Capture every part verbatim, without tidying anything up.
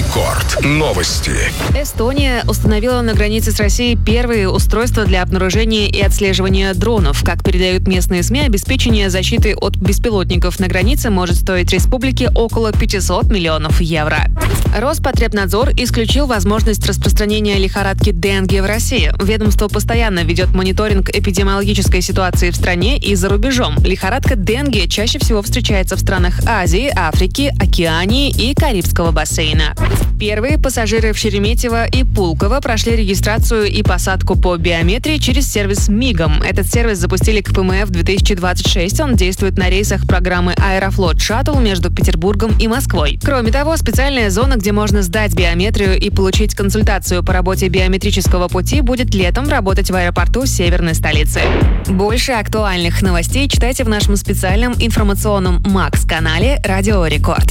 Рекорд. Новости. Эстония установила на границе с Россией первые устройства для обнаружения и отслеживания дронов. Как передают местные СМИ, обеспечение защиты от беспилотников на границе может стоить республике около пятьсот миллионов евро. Роспотребнадзор исключил возможность распространения лихорадки денге в России. Ведомство постоянно ведет мониторинг эпидемиологической ситуации в стране и за рубежом. Лихорадка денге чаще всего встречается в странах Азии, Африки, Океании и Карибского бассейна. Первые пассажиры в Шереметьево и Пулково прошли регистрацию и посадку по биометрии через сервис «Мигом». Этот сервис запустили к ПМФ в две тысячи двадцать шесть. Он действует на рейсах программы «Аэрофлот Шаттл» между Петербургом и Москвой. Кроме того, специальная зона, где можно сдать биометрию и получить консультацию по работе биометрического пути, будет летом работать в аэропорту северной столицы. Больше актуальных новостей читайте в нашем специальном информационном Макс-канале «Радио Рекорд».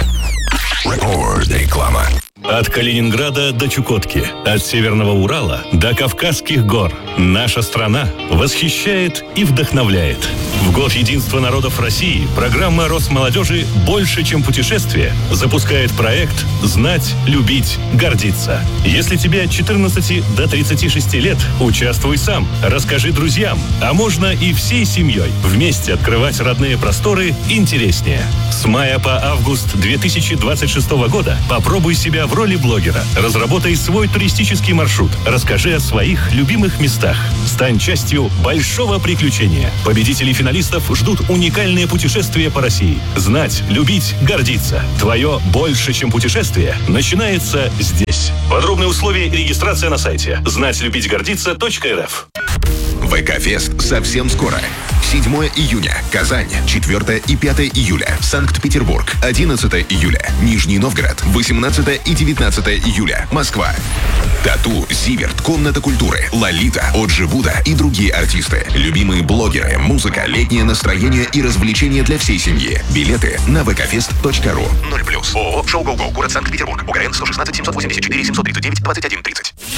Рекорд. Реклама. От Калининграда до Чукотки, от Северного Урала до Кавказских гор. Наша страна восхищает и вдохновляет. В год единства народов России программа Росмолодежи «Больше, чем путешествие» запускает проект «Знать, любить, гордиться». Если тебе от четырнадцати до тридцати шести лет, участвуй сам, расскажи друзьям, а можно и всей семьей. Вместе открывать родные просторы интереснее. С мая по август две тысячи двадцать шестого года попробуй себя в роли блогера. Разработай свой туристический маршрут. Расскажи о своих любимых местах. Стань частью большого приключения. Победителей финалистов ждут уникальные путешествия по России. Знать, любить, гордиться. Твое «Больше, чем путешествие» начинается здесь. Подробные условия и регистрация на сайте знать любить гордиться точка эр эф. ВК-фест совсем скоро. седьмого июня – Казань, четвёртого и пятого июля – Санкт-Петербург, одиннадцатого июля – Нижний Новгород, восемнадцатого и девятнадцатого июля – Москва. Тату, Зиверт, Комната культуры, Лолита, Оджи Буда и другие артисты. Любимые блогеры, музыка, летнее настроение и развлечения для всей семьи. Билеты на вэ ка фест точка ру. ноль плюс. ООО «Шоу Гоу Гоу», город Санкт-Петербург. УГРН сто шестнадцать семьсот восемьдесят четыре семьсот тридцать девять двадцать один тридцать.